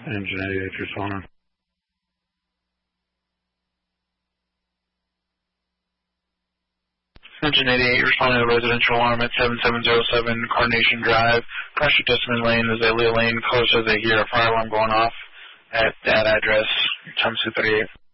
Engine 88 responding. Engine 88 responding to residential alarm at 7707 Carnation Drive. Pressure Discipline Lane, Azalea Lane, close as they hear a fire alarm going off at that address, Thomas 238.